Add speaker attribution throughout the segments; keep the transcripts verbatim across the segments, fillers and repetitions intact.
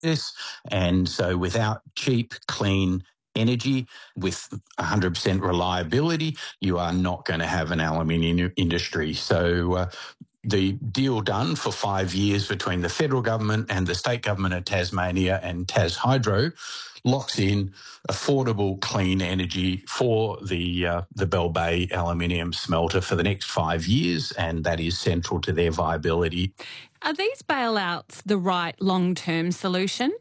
Speaker 1: this. And so without cheap, clean energy with one hundred percent reliability, you are not going to have an aluminium industry. So uh, the deal done for five years between the federal government and the state government of Tasmania and TasHydro locks in affordable, clean energy for the uh, the Bell Bay aluminium smelter for the next five years, and that is central to their viability.
Speaker 2: Are these bailouts the right long-term solution?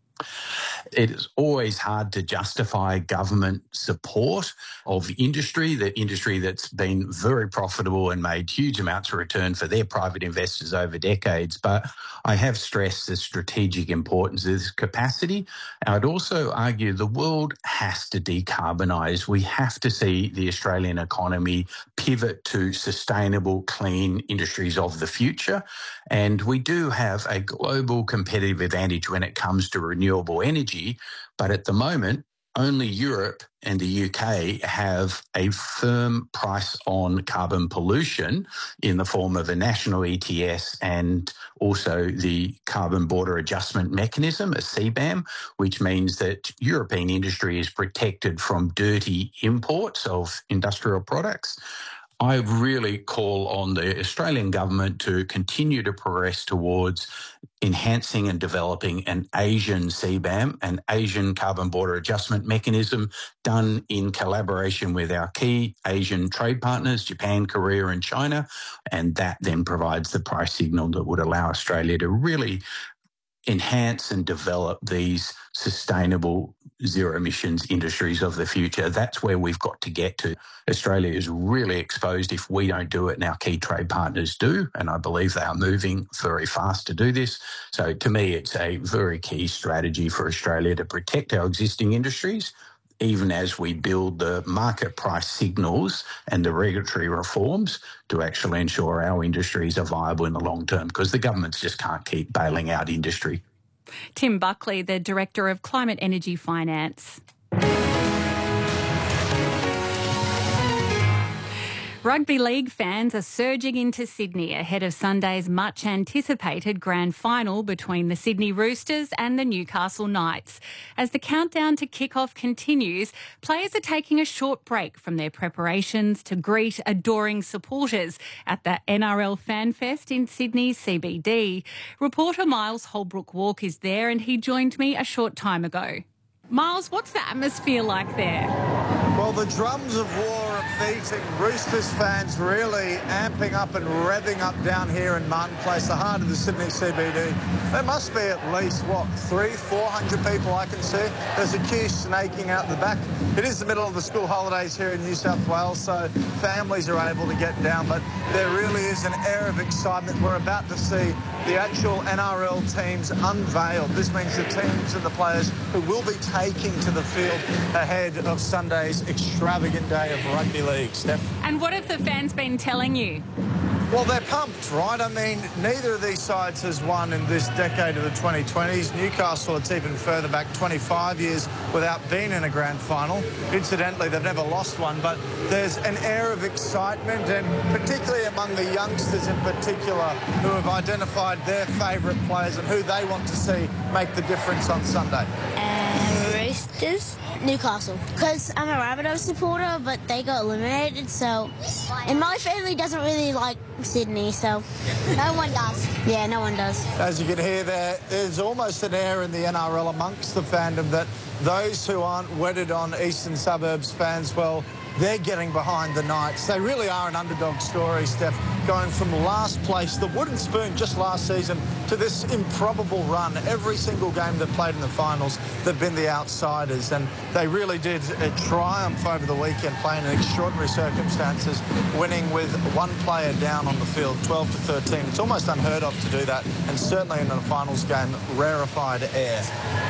Speaker 1: It is always hard to justify government support of industry, the industry that's been very profitable and made huge amounts of return for their private investors over decades. But I have stressed the strategic importance of this capacity. I'd also argue the world has to decarbonise. We have to see the Australian economy pivot to sustainable, clean industries of the future. And we do have a global competitive advantage when it comes to renewable energy. But at the moment, only Europe and the U K have a firm price on carbon pollution in the form of a national E T S and also the Carbon Border Adjustment Mechanism, a C BAM, which means that European industry is protected from dirty imports of industrial products. I really call on the Australian government to continue to progress towards enhancing and developing an Asian C BAM, an Asian Carbon Border Adjustment Mechanism, done in collaboration with our key Asian trade partners, Japan, Korea and China. And that then provides the price signal that would allow Australia to really enhance and develop these sustainable zero emissions industries of the future. That's where we've got to get to. Australia is really exposed if we don't do it, and our key trade partners do, and I believe they are moving very fast to do this. So to me, it's a very key strategy for Australia to protect our existing industries, even as we build the market price signals and the regulatory reforms to actually ensure our industries are viable in the long term, because the governments just can't keep bailing out industry.
Speaker 2: Tim Buckley, the Director of Climate Energy Finance. Rugby league fans are surging into Sydney ahead of Sunday's much-anticipated grand final between the Sydney Roosters and the Newcastle Knights. As the countdown to kick-off continues, players are taking a short break from their preparations to greet adoring supporters at the N R L Fan Fest in Sydney's C B D. Reporter Miles Holbrook-Walk is there, and he joined me a short time ago. Miles, what's the atmosphere like there?
Speaker 3: Well, the drums of war are beating. Roosters fans really amping up and revving up down here in Martin Place, the heart of the Sydney C B D. There must be at least, what, three, four hundred people I can see. There's a queue snaking out the back. It is the middle of the school holidays here in New South Wales, so families are able to get down, but there really is an air of excitement. We're about to see the actual N R L teams unveiled. This means the teams and the players who will be taking to the field ahead of Sunday's extravagant day of rugby league. Steph?
Speaker 2: And what have the fans been telling you?
Speaker 3: Well, they're pumped, right? I mean, neither of these sides has won in this decade of the twenty twenties. Newcastle, it's even further back, twenty-five years without being in a grand final. Incidentally, they've never lost one, but there's an air of excitement, and particularly among the youngsters in particular, who have identified their favourite players and who they want to see make the difference on Sunday.
Speaker 4: Uh, Roosters? Newcastle. Because I'm a Rabbitohs supporter, but they got eliminated, so... And my family doesn't really like Sydney, so... No one does. Yeah, no one does.
Speaker 3: As you can hear there, there's almost an air in the N R L amongst the fandom that those who aren't wedded on eastern suburbs fans, well, they're getting behind the Knights. They really are an underdog story, Steph, going from last place, the wooden spoon just last season, to this improbable run. Every single game they've played in the finals, they've been the outsiders, and they really did a triumph over the weekend, playing in extraordinary circumstances, winning with one player down on the field, twelve to thirteen. It's almost unheard of to do that, and certainly in a finals game, rarefied air.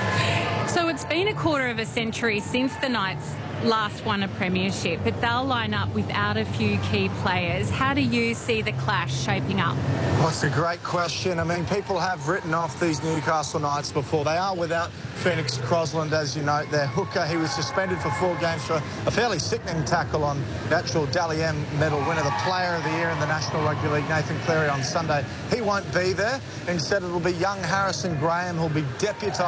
Speaker 2: So it's been a quarter of a century since the Knights last won a premiership, but they'll line up without a few key players. How do you see the clash shaping up?
Speaker 3: Well, it's a great question. I mean, people have written off these Newcastle Knights before. They are without Phoenix Crosland, as you note, their hooker. He was suspended for four games for a fairly sickening tackle on the actual Dally M medal winner, the Player of the Year in the National Rugby League, Nathan Cleary, on Sunday. He won't be there. Instead, it'll be young Harrison Graham who'll be deputised